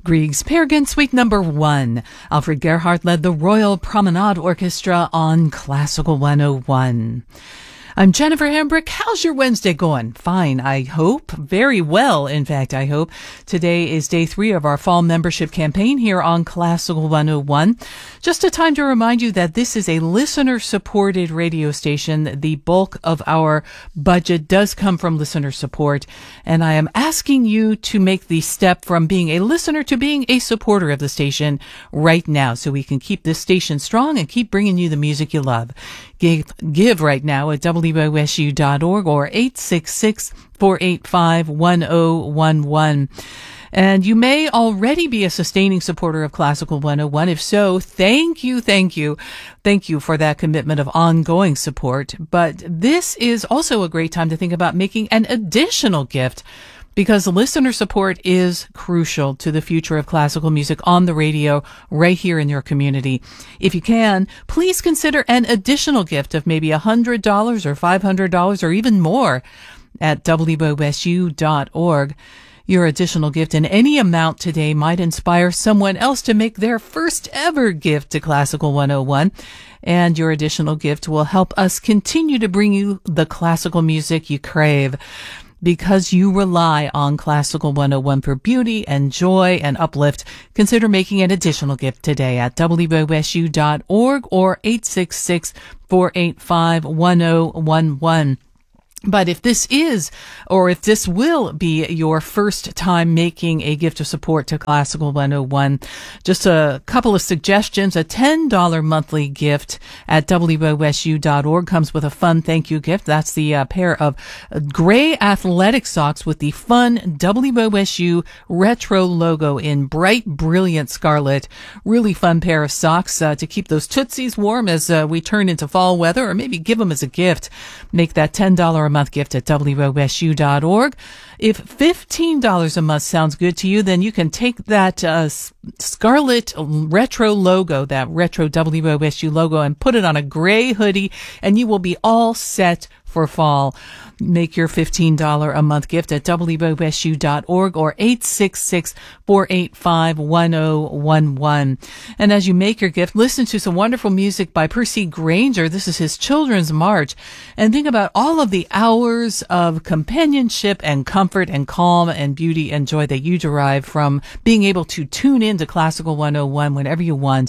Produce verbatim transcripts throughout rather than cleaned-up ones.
Griegs Peer Gynt Suite Number One. Alfred Gerhardt led the Royal Promenade Orchestra on Classical one oh one. I'm Jennifer Hambrick. How's your Wednesday going? Fine, I hope. Very well, in fact, I hope. Today is day three of our fall membership campaign here on Classical one oh one. Just a time to remind you that this is a listener-supported radio station. The bulk of our budget does come from listener support, and I am asking you to make the step from being a listener to being a supporter of the station right now so we can keep this station strong and keep bringing you the music you love. Give, give right now at W O S U dot org or eight six six, four eight five, one oh one one. And you may already be a sustaining supporter of Classical one oh one. If so, thank you, thank you, thank you for that commitment of ongoing support. But this is also a great time to think about making an additional gift, because listener support is crucial to the future of classical music on the radio right here in your community. If you can, please consider an additional gift of maybe one hundred dollars or five hundred dollars or even more at W O S U dot org. Your additional gift in any amount today might inspire someone else to make their first ever gift to Classical one oh one. And your additional gift will help us continue to bring you the classical music you crave. Because you rely on Classical one oh one for beauty and joy and uplift, consider making an additional gift today at W O S U dot org or eight six six, four eight five, one oh one one. But if this is, or if this will be your first time making a gift of support to Classical one oh one, just a couple of suggestions. A ten dollars monthly gift at W O S U dot org comes with a fun thank you gift. That's the uh, pair of gray athletic socks with the fun W O S U retro logo in bright, brilliant scarlet. Really fun pair of socks uh, to keep those tootsies warm as uh, we turn into fall weather, or maybe give them as a gift. Make that ten dollars a month gift at W O S U dot org. If fifteen dollars a month sounds good to you, then you can take that uh, scarlet retro logo, that retro W O S U logo, and put it on a gray hoodie, and you will be all set for fall. Make your fifteen dollars a month gift at W O S U dot org or eight six six, four eight five, one oh one one. And as you make your gift, listen to some wonderful music by Percy Granger. This is his Children's March. And think about all of the hours of companionship and comfort and calm and beauty and joy that you derive from being able to tune into Classical one oh one whenever you want.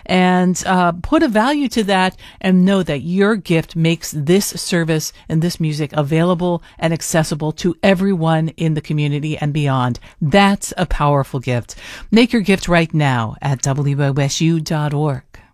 And uh, put a value to that and know that your gift makes this service and this music available and accessible to everyone in the community and beyond. That's a powerful gift. Make your gift right now at W O S U dot org.